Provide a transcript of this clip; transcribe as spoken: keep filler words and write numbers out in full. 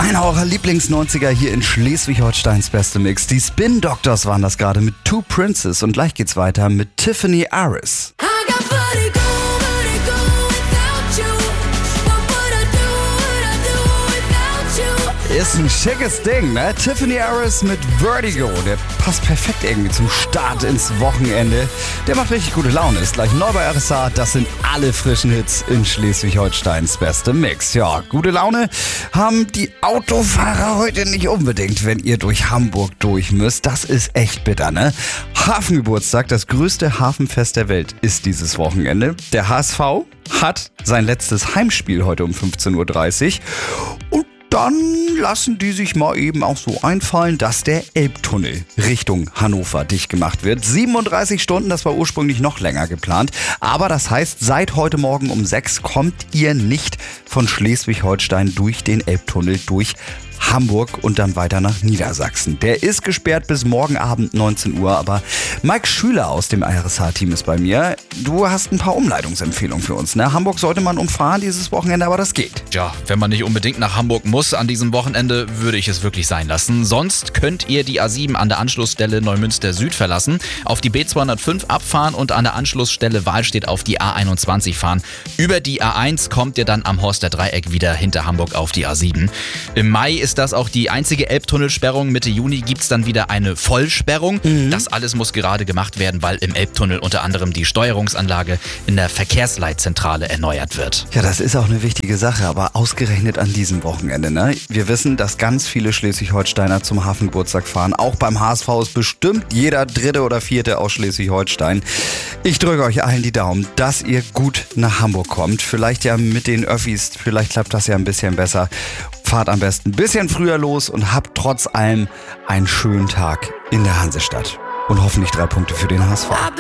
Einer eurer Lieblings-neunziger hier in Schleswig-Holsteins beste Mix. Die Spin Doctors waren das gerade mit Two Princes und gleich geht's weiter mit Tiffany Aris. Ist ein schickes Ding, ne? Tiffany Aris mit Vertigo. Der passt perfekt irgendwie zum Start ins Wochenende. Der macht richtig gute Laune. Ist gleich neu bei R S A. Das sind alle frischen Hits in Schleswig-Holsteins beste Mix. Ja, gute Laune haben die Autofahrer heute nicht unbedingt, wenn ihr durch Hamburg durch müsst. Das ist echt bitter, ne? Hafengeburtstag, das größte Hafenfest der Welt, ist dieses Wochenende. Der H S V hat sein letztes Heimspiel heute um fünfzehn Uhr dreißig. Und dann lassen die sich mal eben auch so einfallen, dass der Elbtunnel Richtung Hannover dicht gemacht wird. siebenunddreißig Stunden, das war ursprünglich noch länger geplant. Aber das heißt, seit heute Morgen um sechs kommt ihr nicht von Schleswig-Holstein durch den Elbtunnel durch Hamburg und dann weiter nach Niedersachsen. Der ist gesperrt bis morgen Abend neunzehn Uhr, aber Mike Schüler aus dem R S H-Team ist bei mir. Du hast ein paar Umleitungsempfehlungen für uns, ne? Hamburg sollte man umfahren dieses Wochenende, aber das geht. Ja, wenn man nicht unbedingt nach Hamburg muss an diesem Wochenende, würde ich es wirklich sein lassen. Sonst könnt ihr die A sieben an der Anschlussstelle Neumünster Süd verlassen, auf die B zweihundertfünf abfahren und an der Anschlussstelle Wahlstedt auf die A einundzwanzig fahren. Über die A eins kommt ihr dann am Horster Dreieck wieder hinter Hamburg auf die A sieben. Im Mai ist das auch die einzige Elbtunnelsperrung. Mitte Juni gibt es dann wieder eine Vollsperrung. Mhm. Das alles muss gerade gemacht werden, weil im Elbtunnel unter anderem die Steuerungsanlage in der Verkehrsleitzentrale erneuert wird. Ja, das ist auch eine wichtige Sache, aber ausgerechnet an diesem Wochenende, ne? Wir wissen, dass ganz viele Schleswig-Holsteiner zum Hafengeburtstag fahren. Auch beim H S V ist bestimmt jeder dritte oder vierte aus Schleswig-Holstein. Ich drücke euch allen die Daumen, dass ihr gut nach Hamburg kommt. Vielleicht ja mit den Öffis, vielleicht klappt das ja ein bisschen besser. Fahrt am besten ein bisschen früher los und habt trotz allem einen schönen Tag in der Hansestadt. Und hoffentlich drei Punkte für den H S V.